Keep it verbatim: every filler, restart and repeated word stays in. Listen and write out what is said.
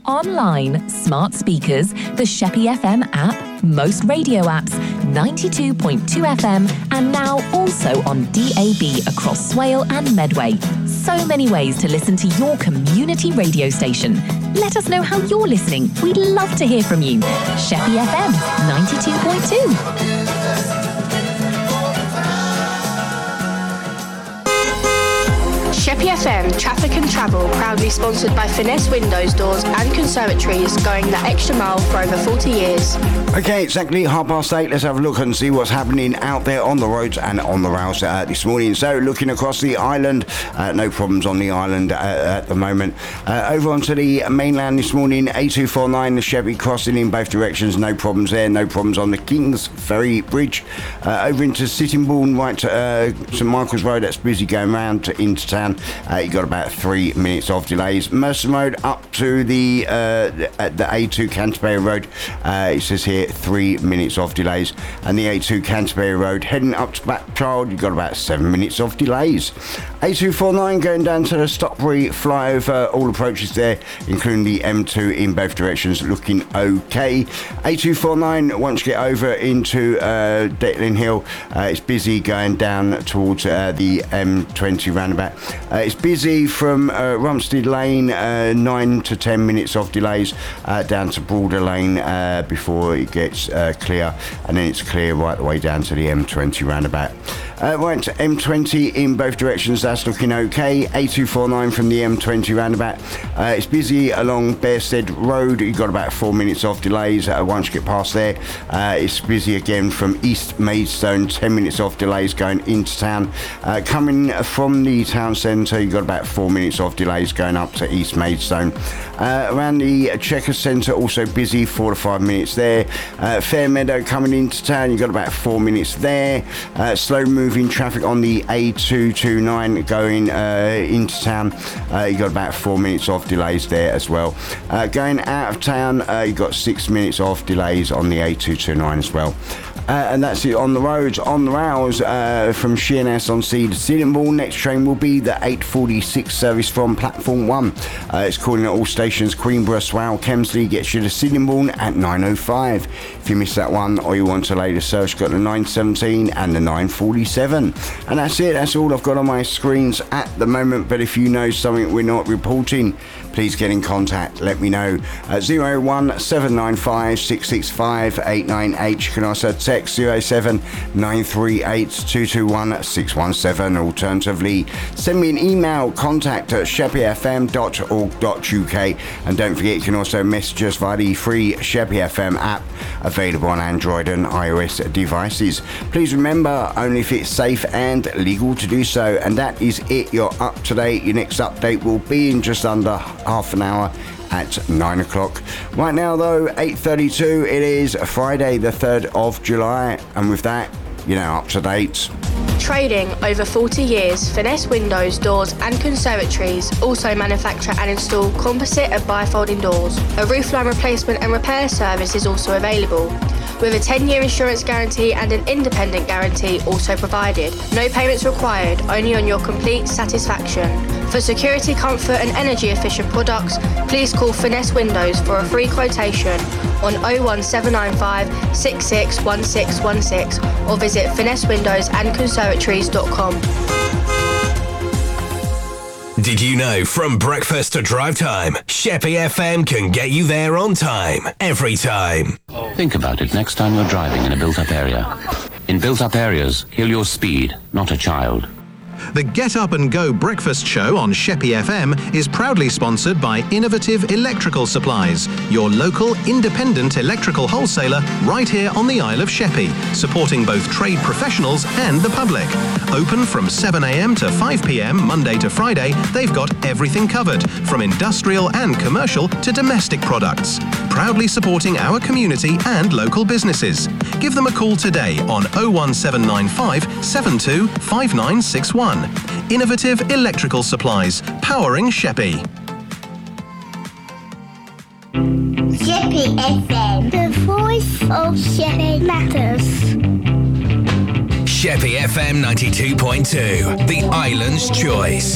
online, smart speakers, the Sheppey F M app, most radio apps, ninety-two point two F M, and now also on D A B across Swale and Medway. So many ways to listen to your community radio station. Let us know how you're listening. We'd love to hear from you. Sheppey F M ninety-two point two. Sheppey F M Traffic and Travel, proudly sponsored by Finesse Windows, Doors and Conservatories, going the extra mile for over forty years. Okay, exactly half past eight. Let's have a look and see what's happening out there on the roads and on the rails uh, this morning. So, looking across the island, uh, no problems on the island uh, at the moment. Uh, over onto the mainland this morning, A two forty-nine, the Sheppey crossing in both directions, no problems there. No problems on the Kings Ferry Bridge. Uh, over into Sittingbourne, right to uh, St Michael's Road, that's busy going round to, into town. Uh, you got about three minutes of delays. Mercer Road up to the uh, at the A two Canterbury Road. Uh, it says here three minutes of delays, and the A two Canterbury Road heading up to Blackchild, you've got about seven minutes of delays. A two forty-nine going down to the Stockbury flyover, all approaches there, including the M two in both directions, looking okay. A two forty-nine, once you get over into uh, Detling Hill, uh, it's busy going down towards uh, the M twenty roundabout. Uh, it's busy from uh, Rumstead Lane, uh, nine to ten minutes of delays, uh, down to Broader Lane uh, before it gets uh, clear, and then it's clear right the way down to the M twenty roundabout. Uh, right to M twenty in both directions, that's looking okay. A two forty-nine from the M twenty roundabout. Uh, it's busy along Bearstead Road, you've got about four minutes of delays uh, once you get past there. Uh, it's busy again from East Maidstone, ten minutes of delays going into town. Uh, coming from the town centre, you've got about four minutes of delays going up to East Maidstone. Uh, around the Chequers Centre, also busy, four to five minutes there. Uh, Fairmeadow coming into town, you've got about four minutes there. Uh, slow moving traffic on the A two twenty-nine going uh, into town, uh, you've got about four minutes of delays there as well. Uh, going out of town, uh, you've got six minutes of delays on the A two twenty-nine as well. Uh, and that's it on the roads. On the rails, uh, from Sheerness on Sea to Sittingbourne, next train will be the eight forty-six service from platform one. Uh, it's calling at all stations. Queenborough, Swale, Kemsley gets you to Sittingbourne at nine oh five. If you miss that one or you want a later search, got the nine seventeen and the nine forty-seven. And that's it. That's all I've got on my screens at the moment. But if you know something we're not reporting, please get in contact. Let me know at zero one seven nine five six six five eight nine eight. You can also text zero seven nine three eight two two one six one seven. Alternatively, send me an email, contact at sheppey f m dot org dot u k. And don't forget, you can also message us via the free Sheppey F M app, available on Android and iOS devices. Please remember, only if it's safe and legal to do so. And that is it. You're up to date. Your next update will be in just under half an hour at nine o'clock. Right now though, eight thirty-two, it is Friday the third of July, and with that, you know, up to date. Trading over forty years, Finesse Windows, Doors and Conservatories also manufacture and install composite and bifolding doors. A roofline replacement and repair service is also available, with a ten-year insurance guarantee and an independent guarantee also provided. No payments required, only on your complete satisfaction. For security, comfort and energy efficient products, please call Finesse Windows for a free quotation on oh one seven nine five six six one six one six or visit finesse windows and conservatories dot com. Did you know from breakfast to drive time, Sheppey F M can get you there on time, every time? Think about it next time you're driving in a built-up area. In built-up areas, kill your speed, not a child. The Get Up and Go breakfast show on Sheppey F M is proudly sponsored by Innovative Electrical Supplies, your local independent electrical wholesaler right here on the Isle of Sheppey, supporting both trade professionals and the public. Open from seven a m to five p m Monday to Friday, they've got everything covered, from industrial and commercial to domestic products. Proudly supporting our community and local businesses. Give them a call today on oh one seven nine five seven two five nine six one. Innovative Electrical Supplies, powering Sheppey. Sheppey F M, the voice of Sheppey matters. Sheppey F M ninety-two point two, the island's choice.